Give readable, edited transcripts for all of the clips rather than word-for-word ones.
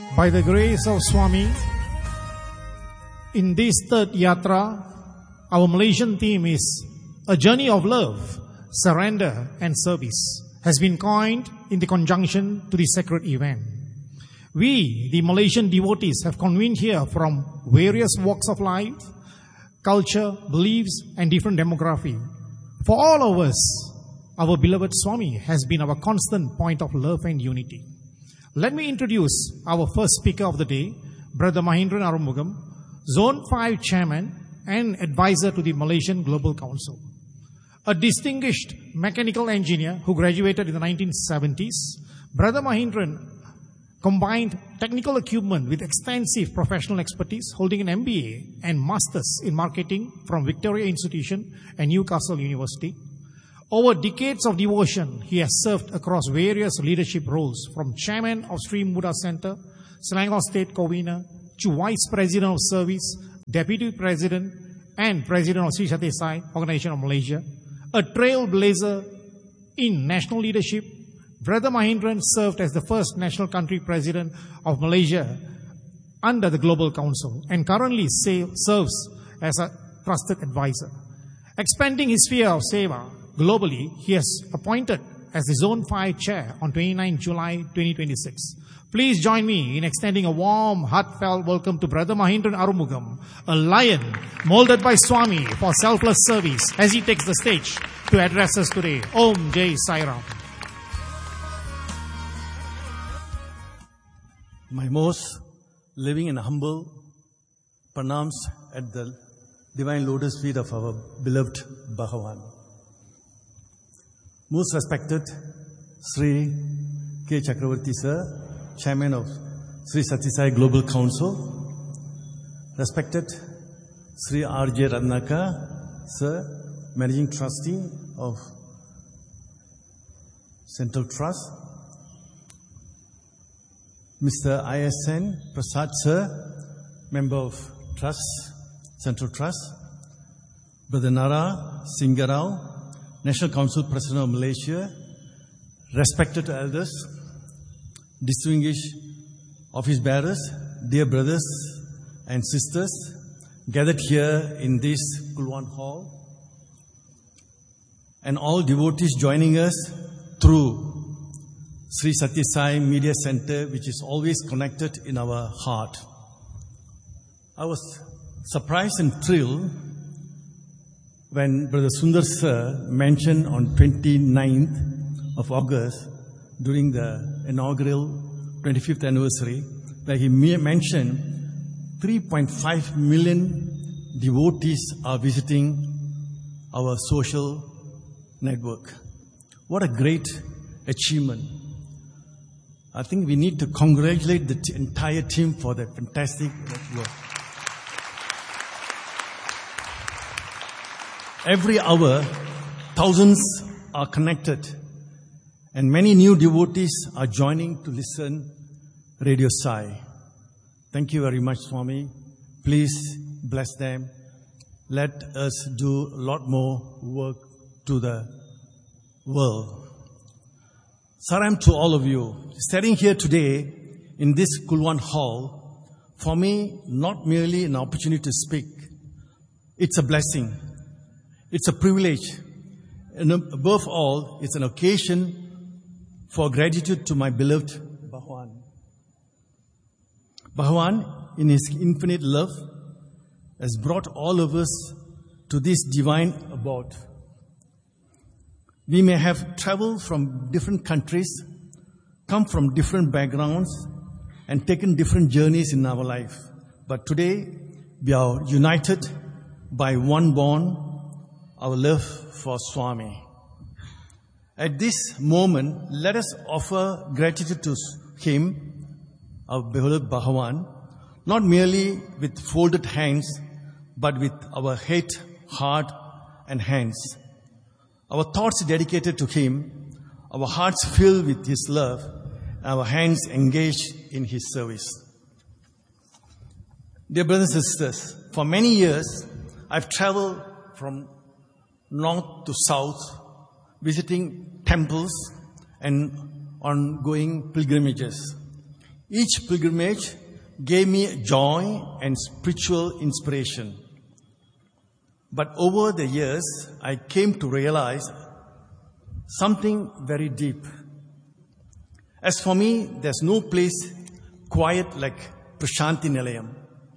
By the grace of Swami, in this third yatra, our Malaysian theme is a journey of love, surrender and service, has been coined in the conjunction to this sacred event. We, the Malaysian devotees, have convened here from various walks of life, culture, beliefs and different demography. For all of us, our beloved Swami has been our constant point of love and unity. Let me introduce our first speaker of the day, Brother Mahindran Arumugam, Zone 5 Chairman and Advisor to the Malaysian Global Council. A distinguished mechanical engineer who graduated in the 1970s, Brother Mahindran combined technical acumen with extensive professional expertise, holding an MBA and Masters in Marketing from Victoria Institution and Newcastle University. Over decades of devotion, he has served across various leadership roles, from Chairman of Sri Muda Center, Selangor State Convener, to Vice President of Service, Deputy President, and President of Sri Sathya Sai Organization of Malaysia. A trailblazer in national leadership, Brother Mahindran served as the first national country president of Malaysia under the Global Council and currently serves as a trusted advisor. Expanding his sphere of seva globally, he has appointed as the Zone 5 Chair on 29 July 2026. Please join me in extending a warm, heartfelt welcome to Brother Mahindran Arumugam, a lion molded by Swami for selfless service, as he takes the stage to address us today. Om Jai Sai Ram. My most living and humble pranams at the divine lotus feet of our beloved Bhagavan. Most respected Sri K. Chakravarti Sir, Chairman of Sri Sathya Sai Global Council, respected Sri R.J. Ratnaka Sir, Managing Trustee of Central Trust, Mr. I.S.N. Prasad Sir, Member of Trust, Central Trust, Brother Nara Singarao, National Council President of Malaysia, respected elders, distinguished office bearers, dear brothers and sisters, gathered here in this Kulwan Hall, and all devotees joining us through Sri Sathya Sai Media Center, which is always connected in our heart. I was surprised and thrilled when Brother Sundar Sir mentioned on 29th of August during the inaugural 25th anniversary, where he mentioned 3.5 million devotees are visiting our social network. What a great achievement. I think we need to congratulate the entire team for that fantastic work. Every hour, thousands are connected, and many new devotees are joining to listen Radio Sai. Thank you very much, Swami. Please bless them. Let us do a lot more work to the world. Saram to all of you. Standing here today in this Kulwan Hall, for me, not merely an opportunity to speak. It's a blessing. It's a privilege. And above all, it's an occasion for gratitude to my beloved Bhagavan. Bhagavan, in His infinite love, has brought all of us to this divine abode. We may have traveled from different countries, come from different backgrounds, and taken different journeys in our life. But today, we are united by one bond, our love for Swami. At this moment, let us offer gratitude to Him, our beloved Bhagavan, not merely with folded hands, but with our head, heart, and hands. Our thoughts dedicated to Him, our hearts filled with His love, our hands engaged in His service. Dear brothers and sisters, for many years, I've traveled from north to south, visiting temples and ongoing pilgrimages. Each pilgrimage gave me joy and spiritual inspiration. But over the years, I came to realize something very deep. As for me, there's no place quiet like Prashanthi Nilayam.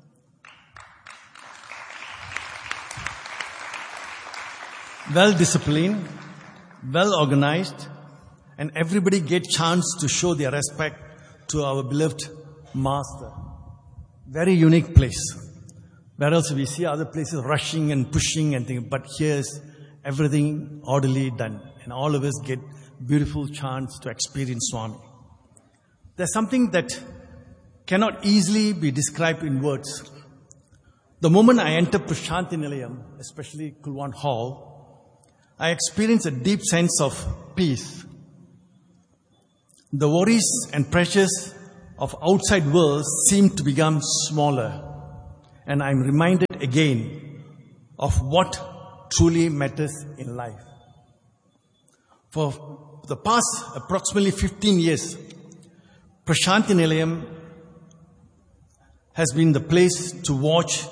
Well disciplined, well organized, and everybody get chance to show their respect to our beloved Master. Very unique place. Where else we see other places rushing and pushing and things, but here's everything orderly done, and all of us get beautiful chance to experience Swami. There's something that cannot easily be described in words. The moment I enter Prashanthi Nilayam, especially Kulwan Hall, I experience a deep sense of peace. The worries and pressures of outside world seem to become smaller, and I'm reminded again of what truly matters in life. For the past approximately 15 years, Prashanthi Nilayam has been the place to watch,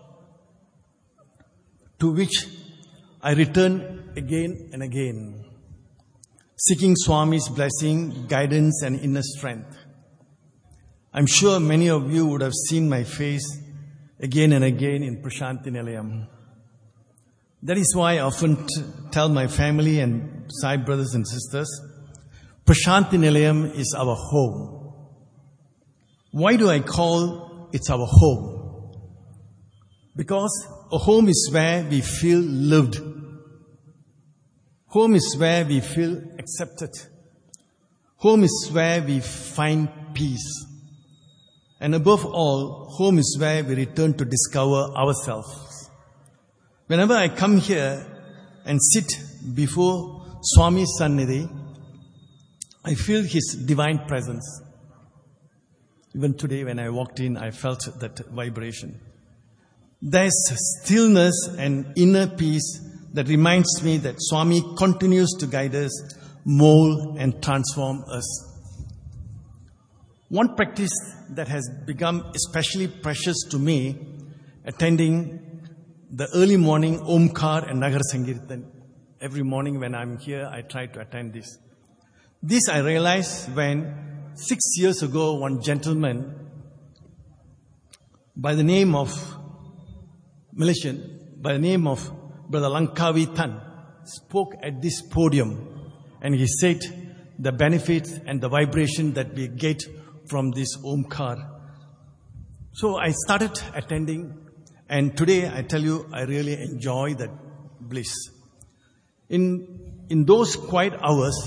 to which I return again and again, seeking Swami's blessing, guidance and inner strength. I'm sure many of you would have seen my face again and again in Prashanthi Nilayam. That is why I often tell my family and Sai brothers and sisters, Prashanthi Nilayam is our home. Why do I call it our home? Because a home is where we feel loved. Home is where we feel accepted. Home is where we find peace. And above all, home is where we return to discover ourselves. Whenever I come here and sit before Swami's Sannidhi, I feel His divine presence. Even today when I walked in, I felt that vibration. There's stillness and inner peace that reminds me that Swami continues to guide us, mold and transform us. One practice that has become especially precious to me, attending the early morning Omkar and Nagar Sankirtan. Every morning when I'm here, I try to attend this. This I realized when 6 years ago, one gentleman by the name of Malaysian, by the name of Brother Langkawi Tan, spoke at this podium, and he said the benefits and the vibration that we get from this Omkar. So I started attending, and today I tell you I really enjoy that bliss. In those quiet hours,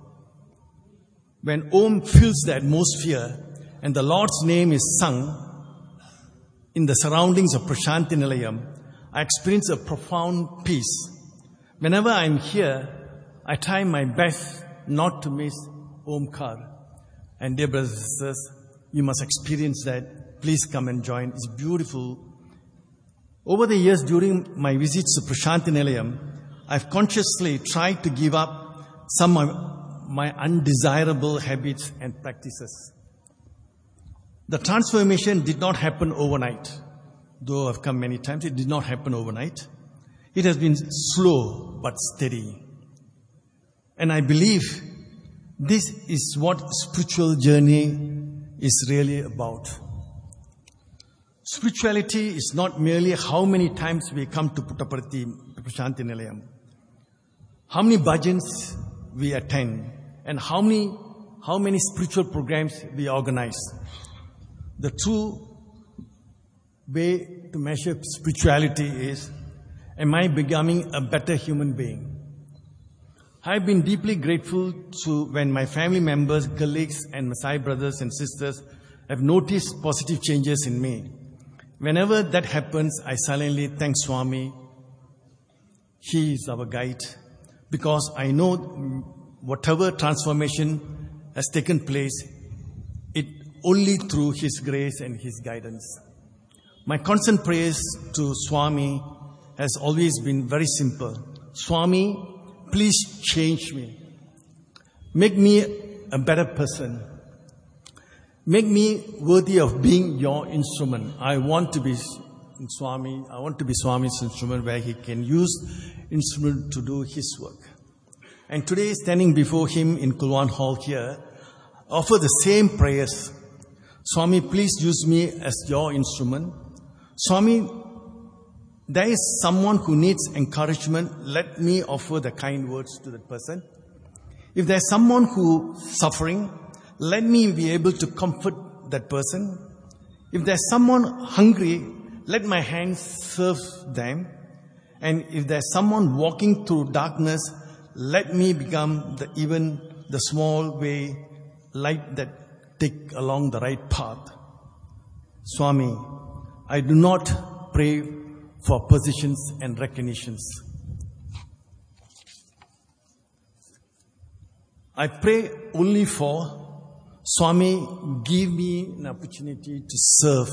when Om fills the atmosphere and the Lord's name is sung in the surroundings of Prashanthi Nilayam, I experience a profound peace. Whenever I'm here, I try my best not to miss Omkar. And dear brothers and sisters, you must experience that. Please come and join. It's beautiful. Over the years, during my visits to Prashanthi Nilayam, I've consciously tried to give up some of my undesirable habits and practices. The transformation did not happen overnight. Though I've come many times, it did not happen overnight. It has been slow but steady. And I believe this is what spiritual journey is really about. Spirituality is not merely how many times we come to Puttaparthi, Prashanthi Nilayam, how many bhajans we attend, and how many spiritual programs we organize. The true way to measure spirituality is, am I becoming a better human being? I've been deeply grateful to when my family members, colleagues and Masai brothers and sisters have noticed positive changes in me. Whenever that happens, I silently thank Swami. He is our guide, because I know whatever transformation has taken place, it only through His grace and His guidance. My constant prayers to Swami has always been very simple. Swami, please change me. Make me a better person. Make me worthy of being your instrument. I want to be Swami's instrument where he can use instrument to do his work. And today, standing before him in Kulwan Hall here, offer the same prayers. Swami, please use me as your instrument. Swami, there is someone who needs encouragement. Let me offer the kind words to that person. If there's someone who is suffering, let me be able to comfort that person. If there's someone hungry, let my hands serve them. And if there's someone walking through darkness, let me become even the small way light that take along the right path. Swami, I do not pray for positions and recognitions. I pray only for Swami, give me an opportunity to serve.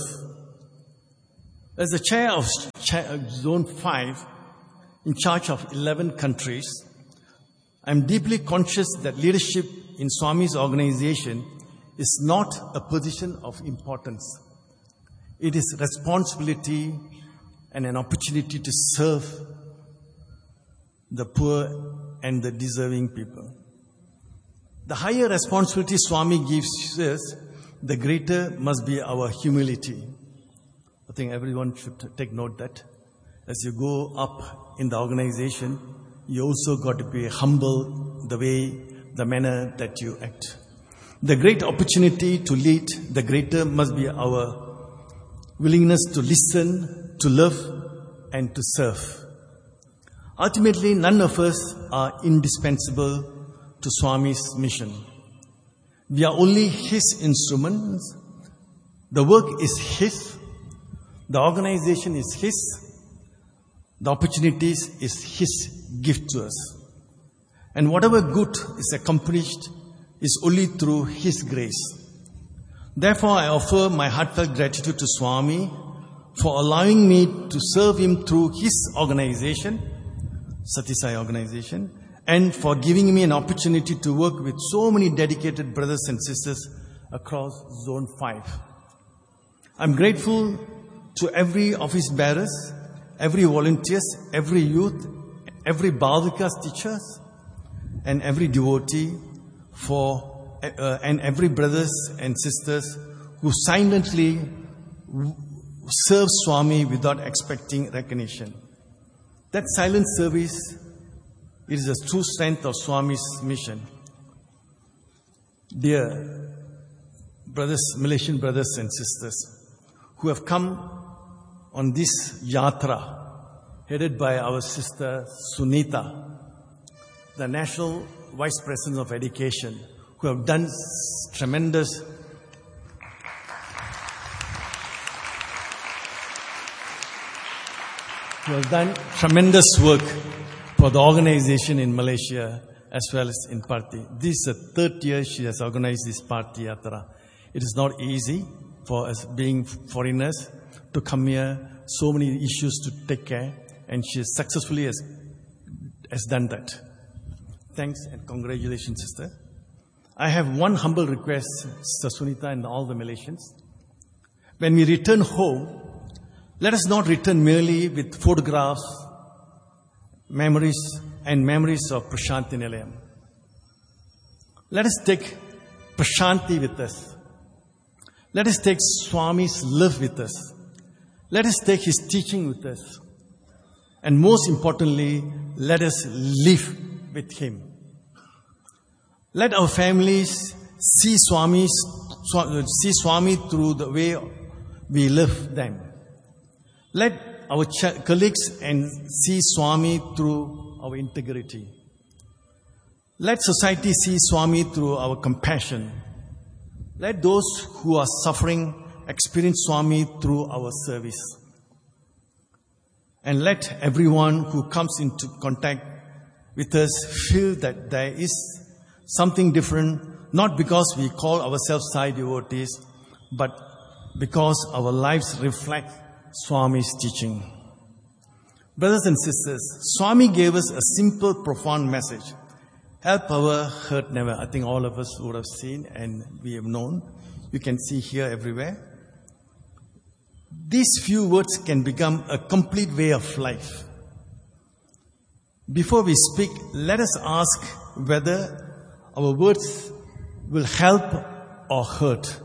As the chair of Zone 5, in charge of 11 countries, I am deeply conscious that leadership in Swami's organization is not a position of importance. It is responsibility and an opportunity to serve the poor and the deserving people. The higher responsibility Swami gives us, the greater must be our humility. I think everyone should take note that as you go up in the organization, you also got to be humble the manner that you act. The great opportunity to lead, the greater must be our willingness to listen, to love, and to serve. Ultimately, none of us are indispensable to Swami's mission. We are only his instruments. The work is his. The organization is his. The opportunities is his gift to us. And whatever good is accomplished is only through his grace. Therefore, I offer my heartfelt gratitude to Swami for allowing me to serve him through his organization, Sathya Sai organization, and for giving me an opportunity to work with so many dedicated brothers and sisters across Zone 5. I'm grateful to every office bearers, every volunteers, every youth, every Bhavavikas teachers, and every devotee and every brothers and sisters who silently serve Swami without expecting recognition. That silent service is the true strength of Swami's mission. Dear brothers, Malaysian brothers and sisters who have come on this yatra headed by our sister Sunita, the National Vice President of Education, who have done tremendous work for the organization in Malaysia as well as in Party. This is the third year she has organized this Party Yatra. It is not easy for us being foreigners to come here, so many issues to take care, and she successfully has done that. Thanks and congratulations, sister. I have one humble request, Sister Sunita and all the Malaysians. When we return home, let us not return merely with photographs, memories of Prashanti Nilayam. Let us take Prashanti with us. Let us take Swami's love with us. Let us take his teaching with us. And most importantly, let us live with him. Let our families see Swami through the way we live them. Let our colleagues and see Swami through our integrity. Let society see Swami through our compassion. Let those who are suffering experience Swami through our service. And let everyone who comes into contact with us feel that there is something different, not because we call ourselves Sai devotees, but because our lives reflect Swami's teaching. Brothers and sisters, Swami gave us a simple, profound message. Help our hurt never. I think all of us would have seen and we have known. you can see here everywhere. These few words can become a complete way of life. Before we speak, let us ask whether our words will help or hurt.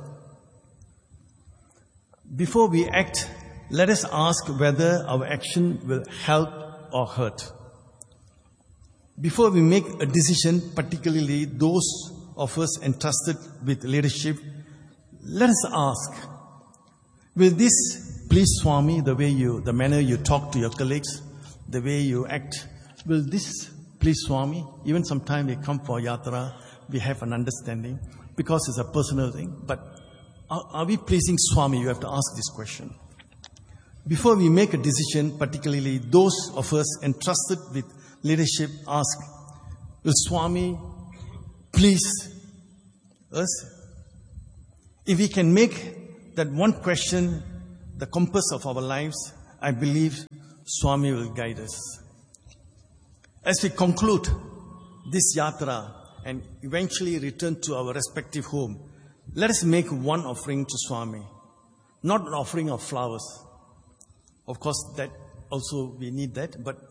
Before we act, let us ask whether our action will help or hurt. Before we make a decision, particularly those of us entrusted with leadership, let us ask, will this please Swami, the manner you talk to your colleagues, the way you act, will this please Swami? Even sometime we come for yatra, we have an understanding because it's a personal thing. But are we pleasing Swami? You have to ask this question. Before we make a decision, particularly those of us entrusted with leadership, ask, will Swami please us? If we can make that one question the compass of our lives, I believe Swami will guide us. As we conclude this yatra and eventually return to our respective home, let us make one offering to Swami. Not an offering of flowers. Of course, that also we need that, but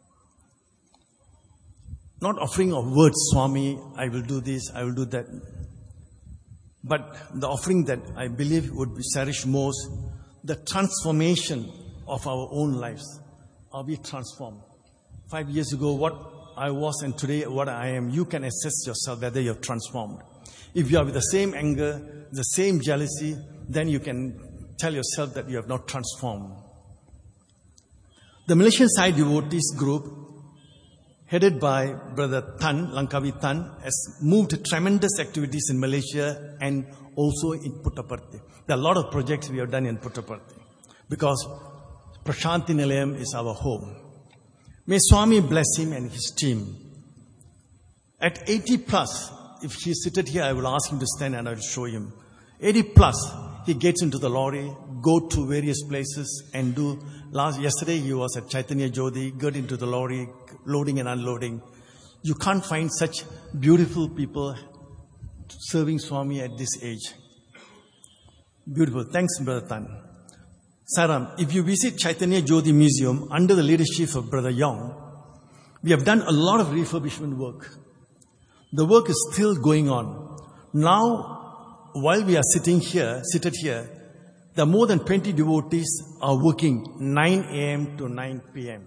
not offering of words, Swami, I will do this, I will do that. But the offering that I believe would be cherished most, the transformation of our own lives. Are we transformed? 5 years ago, what I was and today what I am, you can assess yourself whether you're transformed. If you are with the same anger, the same jealousy, then you can tell yourself that you have not transformed. The Malaysian Sai Devotees group, headed by Brother Tan, Langkawi Tan, has moved tremendous activities in Malaysia and also in Puttaparthi. There are a lot of projects we have done in Puttaparthi because Prashanti Nilayam is our home. May Swami bless him and his team. At 80 plus, if he is seated here, I will ask him to stand and I will show him. 80 plus, he gets into the lorry, go to various places and do. Yesterday he was at Chaitanya Jyoti, got into the lorry, loading and unloading. You can't find such beautiful people serving Swami at this age. Beautiful. Thanks, Brother Tan. Saram, if you visit Chaitanya Jyoti Museum under the leadership of Brother Yong, we have done a lot of refurbishment work. The work is still going on. Now, while we are seated here, there are more than 20 devotees are working 9 a.m. to 9 p.m.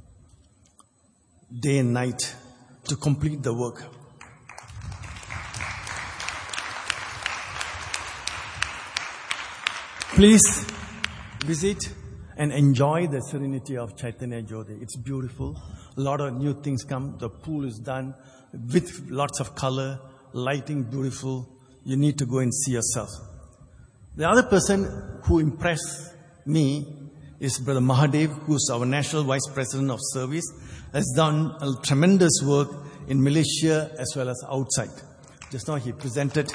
day and night to complete the work. Please visit and enjoy the serenity of Chaitanya Jyoti. It's beautiful. A lot of new things come. The pool is done with lots of color, lighting beautiful. You need to go and see yourself. The other person who impressed me is Brother Mahadev, who's our National Vice President of Service, has done a tremendous work in Malaysia as well as outside. Just now he presented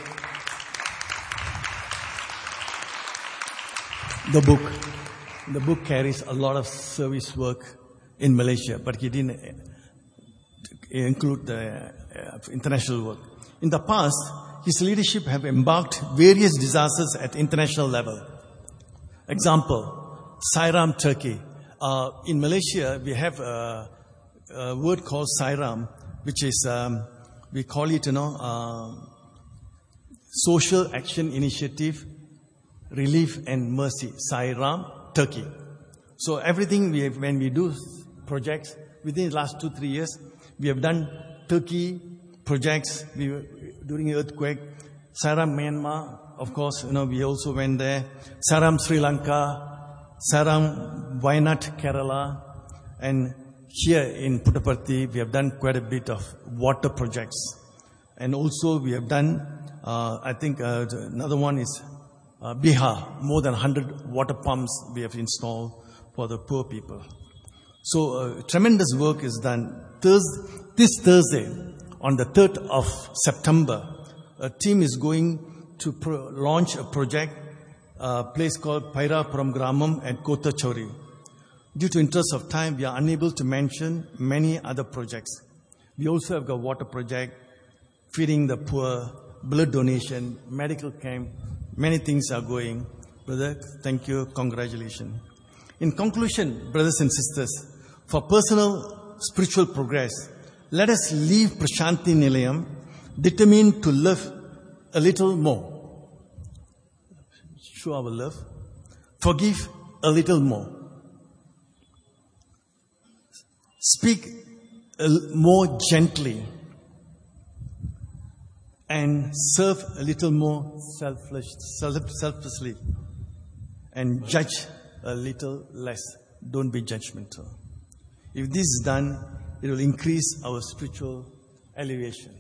the book. The book carries a lot of service work in Malaysia, but he didn't include the international work. In the past, his leadership have embarked various disasters at international level. Example, Sairam, Turkey. In Malaysia, we have a word called Sairam, which is, we call it, Social Action Initiative, Relief and Mercy, Sairam, Turkey. So everything when we do projects, within the last 2-3 years, we have done Turkey projects during the earthquake. Sairam, Myanmar, of course, we also went there. Sairam, Sri Lanka. Sairam, Wayanad, Kerala. And here in Puttaparthi, we have done quite a bit of water projects. And also we have done, I think another one is Bihar. More than 100 water pumps we have installed for the poor people. So tremendous work is done. This Thursday, on the 3rd of September, a team is going to launch a project, a place called Pairapuram Gramam at Kota Chori. Due to interest of time, we are unable to mention many other projects. We also have got water project, feeding the poor, blood donation, medical camp, Many things are going. Brother, thank you. Congratulations. In conclusion, brothers and sisters, for personal spiritual progress, let us leave Prashanti Nilayam determined to live a little more. Show our love. Forgive a little more. Speak more gently. And serve a little more selflessly. And judge a little less. Don't be judgmental. If this is done, it will increase our spiritual elevation.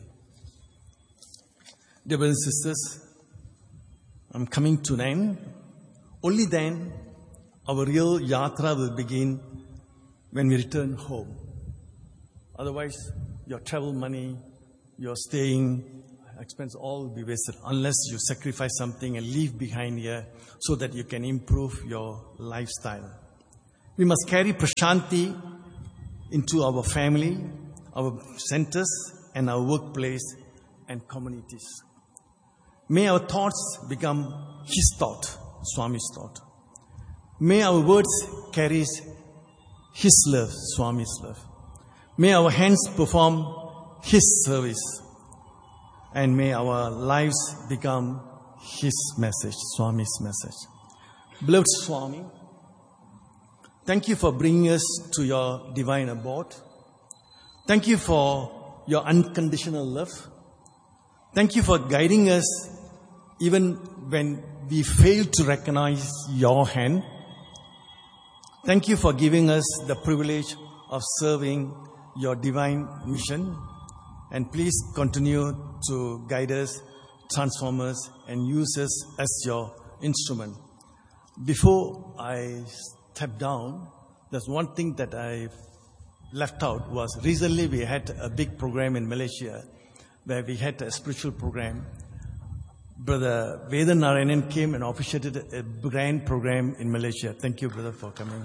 Dear brothers and sisters, I'm coming to an end. Only then our real yatra will begin when we return home. Otherwise, your travel money, your staying expense, all will be wasted unless you sacrifice something and leave behind here so that you can improve your lifestyle. We must carry Prashanti into our family, our centers, and our workplace and communities. May our thoughts become His thought, Swami's thought. May our words carry His love, Swami's love. May our hands perform His service. And may our lives become His message, Swami's message. Beloved Swami, thank you for bringing us to your divine abode. Thank you for your unconditional love. Thank you for guiding us even when we fail to recognize your hand. Thank you for giving us the privilege of serving your divine mission. And please continue to guide us, transform us, and use us as your instrument. Before I step down, there's one thing that I left out was recently we had a big program in Malaysia where we had a spiritual program. Brother Vedan Narayanan came and officiated a grand program in Malaysia. Thank you, brother, for coming.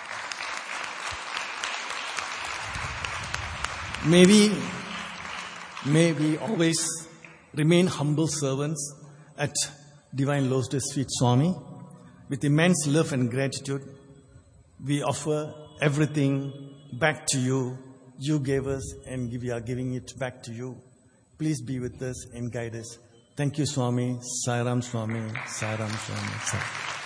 May we always remain humble servants at Divine Lotus Feet, Swami. With immense love and gratitude, we offer everything back to you. You gave us and we are giving it back to you. Please be with us and guide us. Thank you, Swami. Sai Ram, Swami. Sai Ram, Swami. Sai.